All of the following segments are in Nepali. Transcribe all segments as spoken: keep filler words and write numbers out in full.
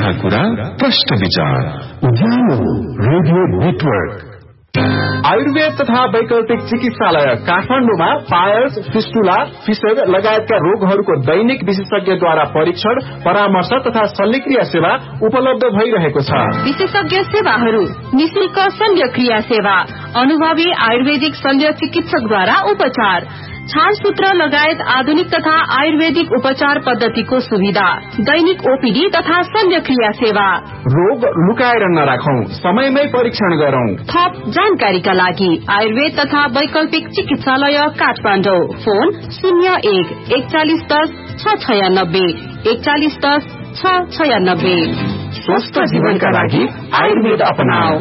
सीधा कुरा प्रश्न विचार उज्यालो रेडियो नेटवर्क। आयुर्वेद तथा वैकल्पिक चिकित्सालय काठमाडौँमा पायल्स, फिस्टुला, फिसर लगायतका रोगहरूको दैनिक विशेषज्ञद्वारा परीक्षण, परामर्श तथा शल्यक्रिया सेवा उपलब्ध भइरहेको छ। विशेषज्ञ सेवाहरू, निशुल्क शल्यक्रिया सेवा, अनुभवी आयुर्वेदिक शल्य चिकित्सकद्वारा उपचार, छालसूत्र लगायत आधुनिक तथा आयुर्वेदिक उपचार पद्धतिको सुविधा, दैनिक ओपीडी तथा शल्यक्रिया सेवा। रोग लुकाएर नराखौं, समयमै परीक्षण गरौं। थप जानकारीका लागि आयुर्वेद तथा वैकल्पिक चिकित्सालय काठमाडौँ, फोन शून्य एक एकचालिस दस छ छयानब्बे एकचालिस दस छ छयानब्बे। स्वस्थ जीवनका लागि आयुर्वेद अपनाओ।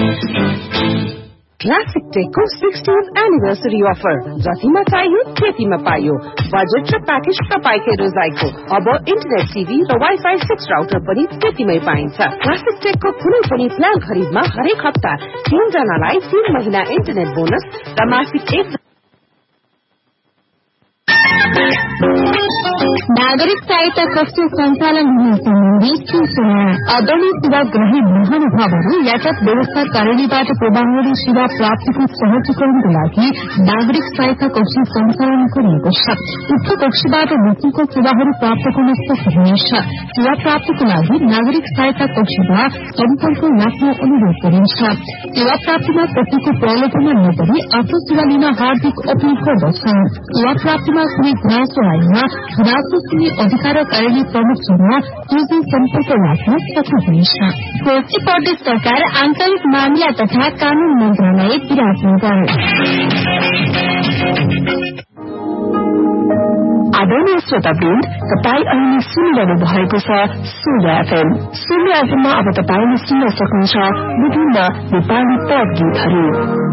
क्लासिक टेकको सिक्सटीन्थ एनिभर्सरी अफर, जतिमा चाहियो त्यतिमा पाइयो। बजेट र प्याकेज तपाईकै रोजाइको। अब इन्टरनेट टिभी र वाइफाई सिक्स राउटर पनि त्यतिमै पाइन्छ। क्लासिक टेकको कुनै पनि प्लान खरिदमा हरेक हप्ता तीन जनालाई तीन महिना इन्टरनेट बोनस र मासिक एक नागरिक सहायता कक्ष सञ्चालन हुने सम्बन्धी सूचना। आदरणीय सेवाग्राही महानुभावहरू यातायात व्यवस्था कार्यालयबाट प्रवाहरी सेवा प्राप्तिको सहजीकरणको लागि नागरिक सहायता कक्ष सञ्चालन गरिएको छ। उक्त कक्षबाट निशुल्क सेवाहरू प्राप्त गर्न सक्नुहुनेछ। सेवा प्राप्तिको लागि नागरिक सहायता कक्षमा सम्पर्क राख्न अनुरोध गरिन्छ। सेवा प्राप्तिमा कसैको प्रलोभनमा नपरी आफ्नो सेवा लिन हार्दिक अपील गर्दछ। सेवा प्राप्तिमा कुनै गुनासो आएमा गुनासो सुन्ने अधिकार कार्यालय प्रमुखसँग सोझै सम्पर्क राख्न सक्नुहुनेछ। कोशी प्रदेश सरकार आन्तरिक मामिला तथा कानून मन्त्रालय विराटनगर। आदरणीय श्रोतावृन्द, तपाईँ अहिले सुनिरहनु भएको छ सूर्य एफएम। सूर्य एफएममा अब तपाईँले सुन्न सक्नुहुन्छ विभिन्न नेपाली पप गीतहरू।